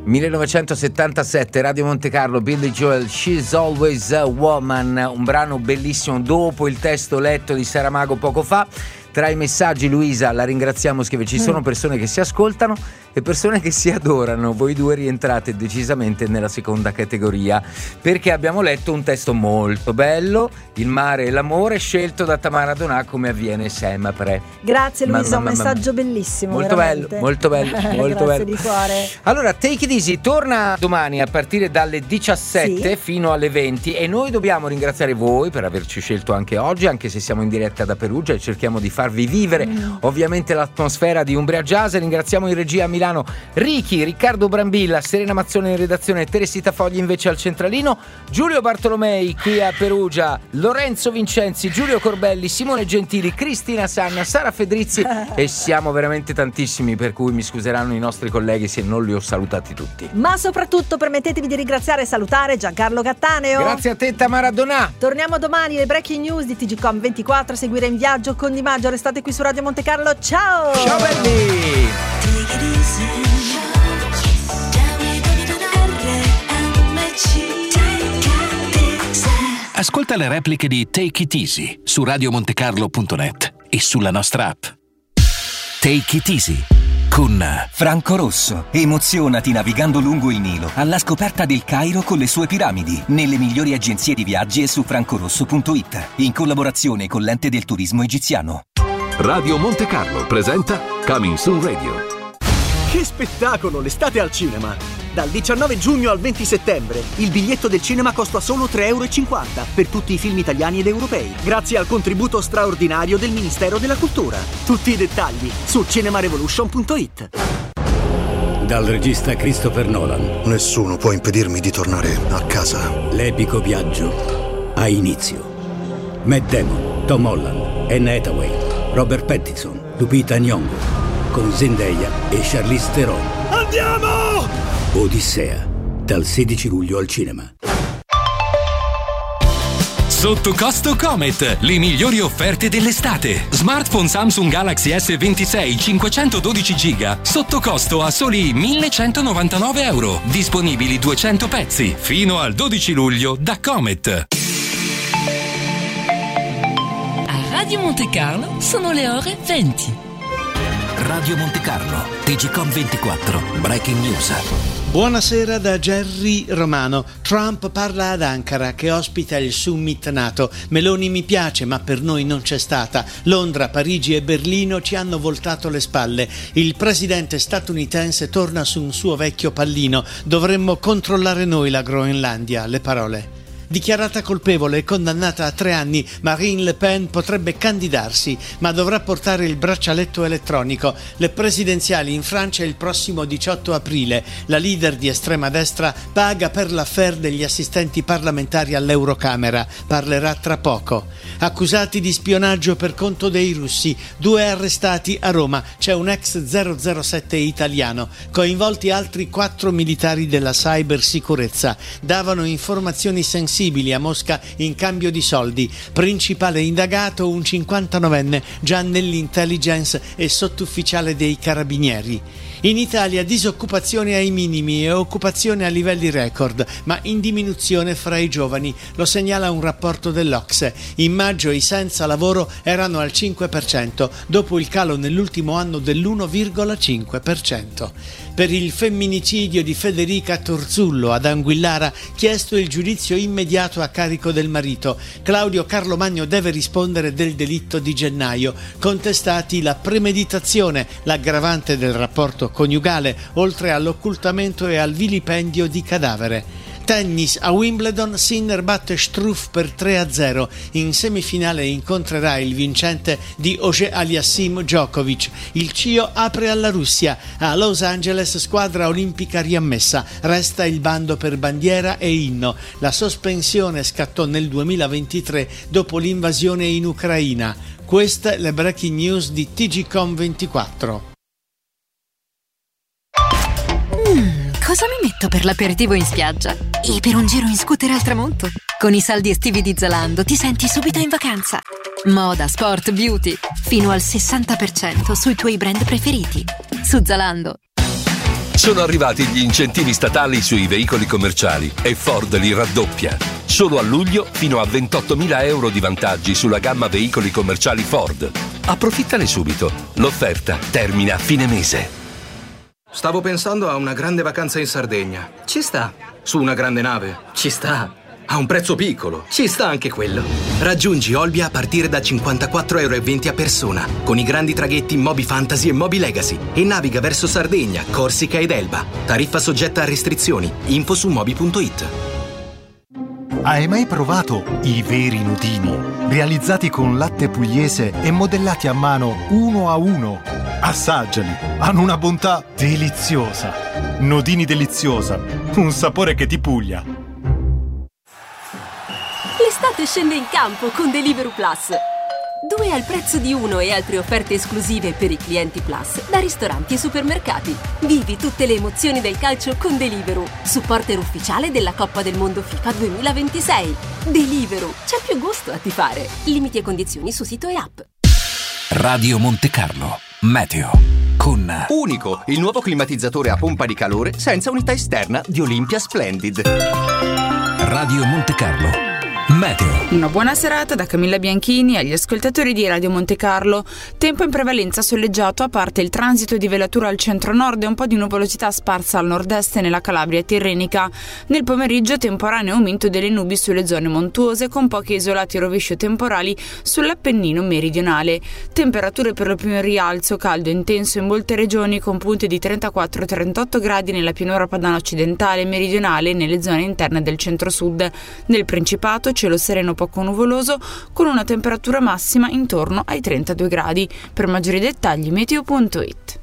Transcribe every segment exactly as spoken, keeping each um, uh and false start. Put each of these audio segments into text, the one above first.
millenovecentosettantasette, Radio Monte Carlo, Billy Joel, She's Always a Woman, un brano bellissimo dopo il testo letto di Saramago poco fa. Tra i messaggi, Luisa, la ringraziamo, scrive: ci sono persone che si ascoltano e persone che si adorano. Voi due rientrate decisamente nella seconda categoria, perché abbiamo letto un testo molto bello, Il mare e l'amore, scelto da Tamara Donà, come avviene sempre. Grazie Luisa, Ma, ma, un ma, messaggio bellissimo. Molto veramente. bello, molto bello, molto Grazie bello. di cuore. Allora, Take It Easy torna domani a partire dalle diciassette Sì. fino alle venti, e noi dobbiamo ringraziare voi per averci scelto anche oggi, anche se siamo in diretta da Perugia e cerchiamo di farvi vivere mm. ovviamente l'atmosfera di Umbria Jazz. Ringraziamo in regia a Milano Ricky, Riccardo Brambilla, Serena Mazzone in redazione, Teresita Fogli invece al centralino, Giulio Bartolomei qui a Perugia, Lorenzo Vincenzi, Giulio Corbelli, Simone Gentili, Cristina Sanna, Sara Fedrizzi e siamo veramente tantissimi, per cui mi scuseranno i nostri colleghi se non li ho salutati tutti. Ma soprattutto permettetemi di ringraziare e salutare Giancarlo Cattaneo. Grazie a te Tamara Donà. Torniamo domani, le breaking news di T G Com ventiquattro a seguire in viaggio con Di Maggio. Restate qui su Radio Monte Carlo. Ciao! Ciao belli! Ascolta le repliche di Take It Easy su radiomontecarlo punto net e sulla nostra app. Take It Easy con Franco Rosso. Emozionati navigando lungo il Nilo alla scoperta del Cairo con le sue piramidi, nelle migliori agenzie di viaggi e su francorosso punto it, in collaborazione con l'Ente del Turismo Egiziano. Radio Monte Carlo presenta Coming Soon Radio. Che spettacolo, l'estate al cinema! Dal diciannove giugno al venti settembre il biglietto del cinema costa solo tre e cinquanta euro per tutti i film italiani ed europei, grazie al contributo straordinario del Ministero della Cultura. Tutti i dettagli su cinemarevolution punto it. Dal regista Christopher Nolan. Nessuno può impedirmi di tornare a casa. L'epico viaggio ha inizio. Matt Damon, Tom Holland, Anne Hathaway, Robert Pattinson, Lupita Nyong'o, con Zendaya e Charlize Theron. Andiamo! Odissea, dal sedici luglio al cinema. Sotto costo Comet, le migliori offerte dell'estate. Smartphone Samsung Galaxy S ventisei cinquecentododici giga sotto costo a soli millecentonovantanove euro. Disponibili duecento pezzi fino al dodici luglio da Comet. A Radio Monte Carlo sono le ore venti. Radio Monte Carlo, T G Com ventiquattro, Breaking News. Buonasera da Gerry Romano. Trump parla ad Ankara che ospita il summit NATO. Meloni mi piace, ma per noi non c'è stata. Londra, Parigi e Berlino ci hanno voltato le spalle. Il presidente statunitense torna su un suo vecchio pallino. Dovremmo controllare noi la Groenlandia. Le parole. Dichiarata colpevole e condannata a tre anni, Marine Le Pen potrebbe candidarsi, ma dovrà portare il braccialetto elettronico. Le presidenziali in Francia il prossimo diciotto aprile. La leader di estrema destra paga per l'affaire degli assistenti parlamentari all'Eurocamera. Parlerà tra poco. Accusati di spionaggio per conto dei russi. Due arrestati a Roma. C'è un ex zero zero sette italiano. Coinvolti altri quattro militari della cybersicurezza. Davano informazioni sensibili a Mosca in cambio di soldi. Principale indagato un cinquantanovenne già nell'intelligence e sottufficiale dei carabinieri. In Italia disoccupazione ai minimi e occupazione a livelli record, ma in diminuzione fra i giovani, lo segnala un rapporto dell'Ocse. In maggio i senza lavoro erano al cinque per cento, dopo il calo nell'ultimo anno dell'uno virgola cinque per cento. Per il femminicidio di Federica Torzullo ad Anguillara, chiesto il giudizio immediato a carico del marito. Claudio Carlomagno deve rispondere del delitto di gennaio. Contestati la premeditazione, l'aggravante del rapporto coniugale, oltre all'occultamento e al vilipendio di cadavere. Tennis a Wimbledon, Sinner batte Struff per tre a zero. In semifinale incontrerà il vincente di Auger Aliassime Djokovic. Il C I O apre alla Russia. A Los Angeles squadra olimpica riammessa. Resta il bando per bandiera e inno. La sospensione scattò nel duemilaventitré dopo l'invasione in Ucraina. Queste le breaking news di T G Com ventiquattro. Mm, cosa mi metto per l'aperitivo in spiaggia? E per un giro in scooter al tramonto? Con i saldi estivi di Zalando ti senti subito in vacanza. Moda, sport, beauty, fino al sessanta per cento sui tuoi brand preferiti. Su Zalando. Sono arrivati gli incentivi statali sui veicoli commerciali e Ford li raddoppia. Solo a luglio fino a ventottomila euro di vantaggi sulla gamma veicoli commerciali Ford. Approfittane subito. L'offerta termina a fine mese. Stavo pensando a una grande vacanza in Sardegna. Ci sta. Su una grande nave. Ci sta. A un prezzo piccolo. Ci sta anche quello. Raggiungi Olbia a partire da cinquantaquattro euro e venti a persona, con i grandi traghetti Moby Fantasy e Moby Legacy, e naviga verso Sardegna, Corsica ed Elba. Tariffa soggetta a restrizioni. Info su moby punto it. Hai mai provato i veri nudini? Realizzati con latte pugliese e modellati a mano uno a uno. Assaggiali, hanno una bontà deliziosa. Nudini deliziosa, un sapore che ti puglia. L'estate scende in campo con Deliveroo Plus. Due al prezzo di uno e altre offerte esclusive per i clienti Plus da ristoranti e supermercati. Vivi tutte le emozioni del calcio con Deliveroo, supporter ufficiale della Coppa del Mondo FIFA duemilaventisei. Deliveroo, c'è più gusto a tifare. Limiti e condizioni su sito e app. Radio Monte Carlo, meteo. Con Unico, il nuovo climatizzatore a pompa di calore senza unità esterna di Olympia Splendid. Radio Monte Carlo, meteo. Una buona serata da Camilla Bianchini agli ascoltatori di Radio Monte Carlo. Tempo in prevalenza soleggiato, a parte il transito di velatura al centro-nord e un po' di nuvolosità sparsa al nord-est nella Calabria tirrenica. Nel pomeriggio temporaneo aumento delle nubi sulle zone montuose, con pochi isolati rovesci temporali sull'Appennino meridionale. Temperature per lo più in rialzo, caldo intenso in molte regioni con punte di trentaquattro trentotto gradi nella pianura padana occidentale e meridionale e nelle zone interne del centro-sud. Nel Principato cielo sereno poco nuvoloso con una temperatura massima intorno ai trentadue gradi. Per maggiori dettagli meteo punto it.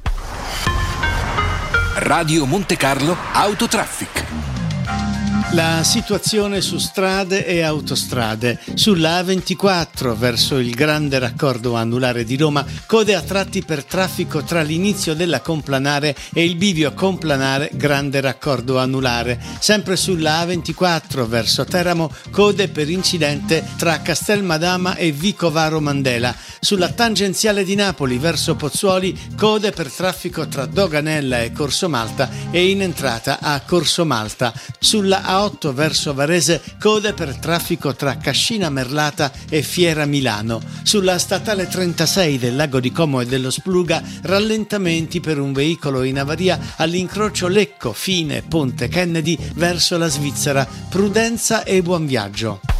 Radio Monte Carlo Autotraffic. La situazione su strade e autostrade. Sulla A ventiquattro verso il grande raccordo anulare di Roma, code a tratti per traffico tra l'inizio della Complanare e il bivio Complanare grande raccordo anulare. Sempre sulla A ventiquattro verso Teramo, code per incidente tra Castelmadama e Vicovaro Mandela. Sulla tangenziale di Napoli verso Pozzuoli, code per traffico tra Doganella e Corso Malta e in entrata a Corso Malta. Sulla A otto verso Varese, code per traffico tra Cascina Merlata e Fiera Milano. Sulla statale trentasei del Lago di Como e dello Spluga, rallentamenti per un veicolo in avaria all'incrocio Lecco Fine Ponte Kennedy verso la Svizzera. Prudenza e buon viaggio.